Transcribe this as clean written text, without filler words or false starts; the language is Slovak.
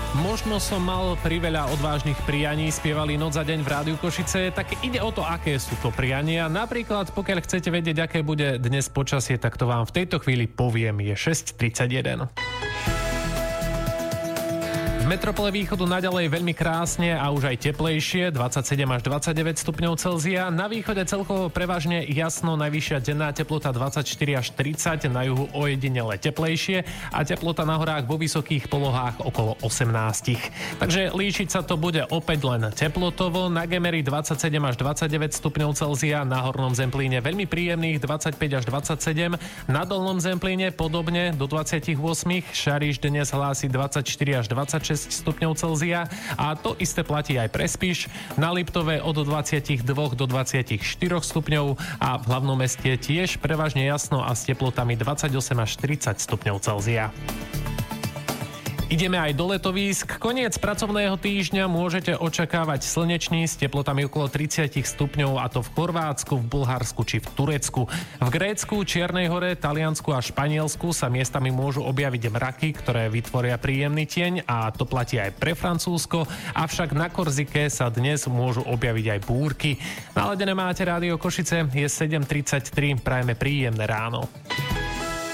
Možno som mal priveľa odvážnych prianí, spievali Noc a deň v Rádiu Košice, tak ide o to, aké sú to priania. Napríklad, pokiaľ chcete vedieť, aké bude dnes počasie, tak to vám v tejto chvíli poviem. Je 6:31. V metropole východu naďalej veľmi krásne a už aj teplejšie, 27 až 29 stupňov Celzia. Na východe celkovo prevažne jasno, najvyššia denná teplota 24 až 30, na juhu ojedinele teplejšie a teplota na horách vo vysokých polohách okolo 18. Takže líšiť sa to bude opäť len teplotovo, na Gemeri 27 až 29 stupňov Celzia, na Hornom Zemplíne veľmi príjemných 25 až 27, na Dolnom Zemplíne podobne do 28, Šariš dnes hlási 24 až 26 stupňov Celzia a to isté platí aj pre Spiš. Na Liptove od 22 do 24 stupňov a v hlavnom meste tiež prevažne jasno a s teplotami 28 až 30 stupňov Celzia. Ideme aj do letovísk. Koniec pracovného týždňa môžete očakávať slnečný s teplotami okolo 30 stupňov a to v Chorvátsku, v Bulharsku či v Turecku. V Grécku, Čiernej Hore, Taliansku a Španielsku sa miestami môžu objaviť mraky, ktoré vytvoria príjemný tieň a to platí aj pre Francúzsko, avšak na Korzike sa dnes môžu objaviť aj búrky. Naladené máte Rádio Košice, je 7:33, prajeme príjemné ráno.